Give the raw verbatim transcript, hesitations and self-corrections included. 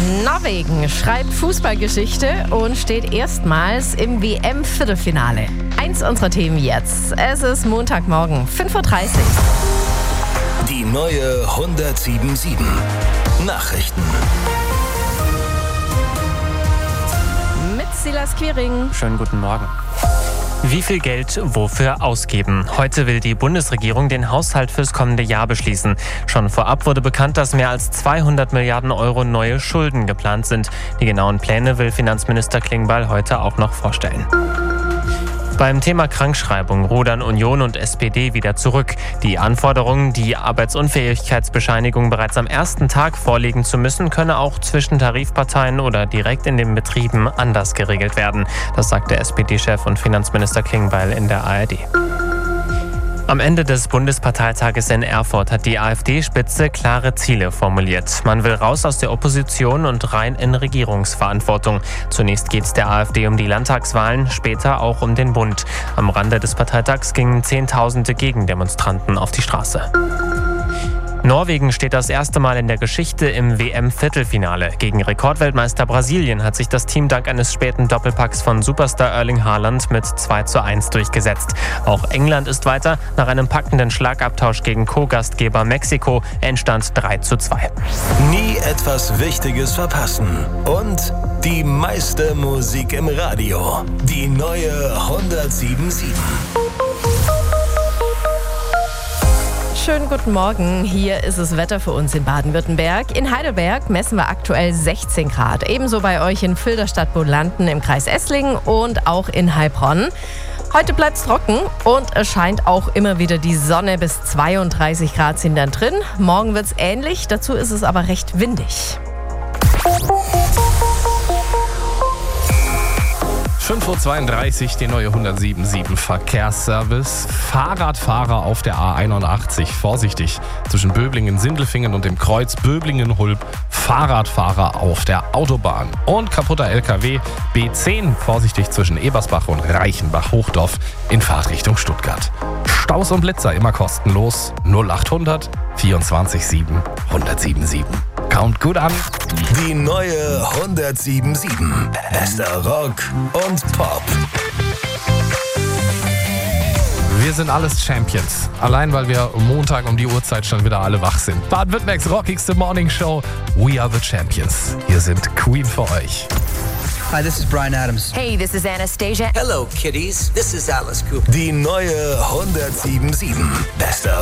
Norwegen schreibt Fußballgeschichte und steht erstmals im W M-Viertelfinale. Eins unserer Themen jetzt. Es ist Montagmorgen, fünf Uhr dreißig. Die neue hundertsieben Komma sieben. Nachrichten. Mit Silas Quiring. Schönen guten Morgen. Wie viel Geld wofür ausgeben? Heute will die Bundesregierung den Haushalt fürs kommende Jahr beschließen. Schon vorab wurde bekannt, dass mehr als zweihundert Milliarden Euro neue Schulden geplant sind. Die genauen Pläne will Finanzminister Klingbeil heute auch noch vorstellen. Beim Thema Krankschreibung rudern Union und S P D wieder zurück. Die Anforderung, die Arbeitsunfähigkeitsbescheinigung bereits am ersten Tag vorlegen zu müssen, könne auch zwischen Tarifparteien oder direkt in den Betrieben anders geregelt werden. Das sagte S P D-Chef und Finanzminister Klingbeil in der A R D. Am Ende des Bundesparteitages in Erfurt hat die AfD-Spitze klare Ziele formuliert. Man will raus aus der Opposition und rein in Regierungsverantwortung. Zunächst geht es der AfD um die Landtagswahlen, später auch um den Bund. Am Rande des Parteitags gingen Zehntausende Gegendemonstranten auf die Straße. Norwegen steht das erste Mal in der Geschichte im W M-Viertelfinale. Gegen Rekordweltmeister Brasilien hat sich das Team dank eines späten Doppelpacks von Superstar Erling Haaland mit zwei zu eins durchgesetzt. Auch England ist weiter. Nach einem packenden Schlagabtausch gegen Co-Gastgeber Mexiko entstand drei zu zwei. Nie etwas Wichtiges verpassen. Und die meiste Musik im Radio. Die neue hundertsieben Komma sieben. Schönen guten Morgen. Hier ist das Wetter für uns in Baden-Württemberg. In Heidelberg messen wir aktuell sechzehn Grad. Ebenso bei euch in Filderstadt-Bolanden im Kreis Esslingen und auch in Heilbronn. Heute bleibt es trocken und es scheint auch immer wieder die Sonne. Bis zweiunddreißig Grad sind dann drin. Morgen wird es ähnlich, dazu ist es aber recht windig. fünf Uhr zweiunddreißig, die neue hundertsieben Komma sieben Verkehrsservice. Fahrradfahrer auf der A einundachtzig. Vorsichtig, zwischen Böblingen-Sindelfingen und dem Kreuz Böblingen-Hulb. Fahrradfahrer auf der Autobahn. Und kaputter L K W B zehn. Vorsichtig zwischen Ebersbach und Reichenbach-Hochdorf in Fahrtrichtung Stuttgart. Staus und Blitzer immer kostenlos. null achthundert vierundzwanzig sieben hundertsieben sieben. Count gut an. Die neue hundertsieben Komma sieben. Bester Rock und Pop. Wir sind alles Champions. Allein, weil wir Montag um die Uhrzeit schon wieder alle wach sind. Baden-Württembergs rockigste Morning Show. We are the Champions. Hier sind Queen für euch. Hi, this is Bryan Adams. Hey, this is Anastasia. Hello, kiddies. This is Alice Cooper. Die neue hundertsieben Komma sieben. Bester